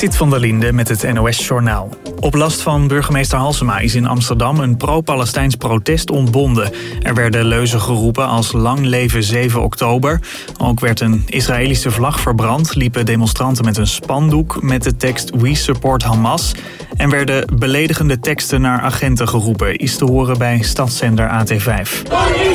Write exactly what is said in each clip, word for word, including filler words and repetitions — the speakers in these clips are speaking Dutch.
Sit van der Linde met het N O S-journaal. Op last van burgemeester Halsema is in Amsterdam een pro-Palestijns protest ontbonden. Er werden leuzen geroepen als lang leven zeven oktober. Ook werd een Israëlische vlag verbrand, liepen demonstranten met een spandoek met de tekst We support Hamas. En werden beledigende teksten naar agenten geroepen, is te horen bij stadszender A T vijf.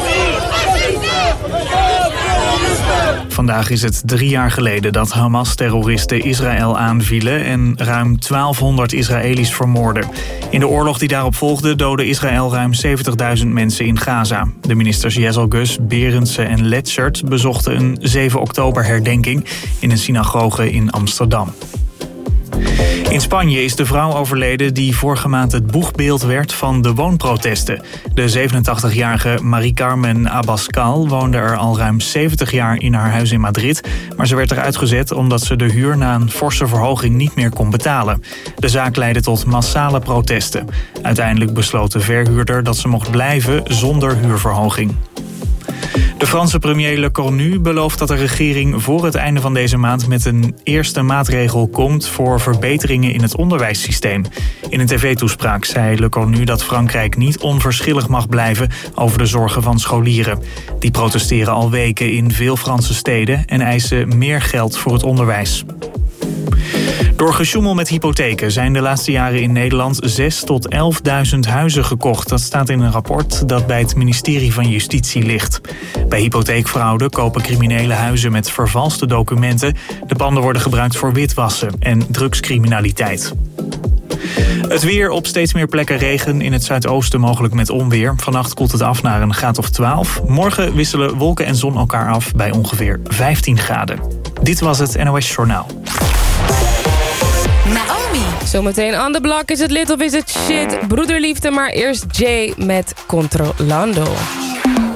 Vandaag is het drie jaar geleden dat Hamas-terroristen Israël aanvielen en ruim twaalfhonderd Israëli's vermoorden. In de oorlog die daarop volgde doodde Israël ruim zeventigduizend mensen in Gaza. De ministers Yezel Gus, Berendsen en Letschert bezochten een zeven oktober herdenking in een synagoge in Amsterdam. In Spanje is de vrouw overleden die vorige maand het boegbeeld werd van de woonprotesten. De zevenentachtigjarige Mari Carmen Abascal woonde er al ruim zeventig jaar in haar huis in Madrid, maar ze werd eruit gezet omdat ze de huur na een forse verhoging niet meer kon betalen. De zaak leidde tot massale protesten. Uiteindelijk besloot de verhuurder dat ze mocht blijven zonder huurverhoging. De Franse premier Le Cornu belooft dat de regering voor het einde van deze maand met een eerste maatregel komt voor verbeteringen in het onderwijssysteem. In een tv-toespraak zei Le Cornu dat Frankrijk niet onverschillig mag blijven over de zorgen van scholieren. Die protesteren al weken in veel Franse steden en eisen meer geld voor het onderwijs. Door gesjoemel met hypotheken zijn de laatste jaren in Nederland zes tot elfduizend huizen gekocht. Dat staat in een rapport dat bij het ministerie van Justitie ligt. Bij hypotheekfraude kopen criminelen huizen met vervalste documenten. De panden worden gebruikt voor witwassen en drugscriminaliteit. Het weer, op steeds meer plekken regen, in het zuidoosten mogelijk met onweer. Vannacht koelt het af naar een graad of twaalf. Morgen wisselen wolken en zon elkaar af bij ongeveer vijftien graden. Dit was het N O S Journaal. Naomi. Zometeen on the block is het lit of is het shit. Broederliefde, maar eerst Jay met Controlando.